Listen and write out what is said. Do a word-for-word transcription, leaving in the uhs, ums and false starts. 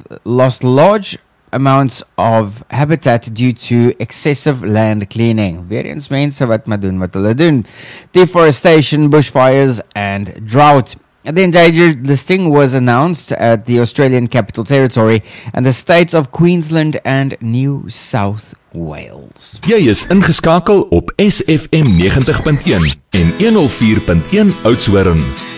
lost large amounts of habitat due to excessive land cleaning. Weer eens mense wat maar doen wat hulle doen. Deforestation, bushfires and drought. The endangered listing was announced at the Australian Capital Territory and the states of Queensland and New South Wales. Jy is ingeskakel op S F M ninety point one en one oh four point one Oudtshoorn.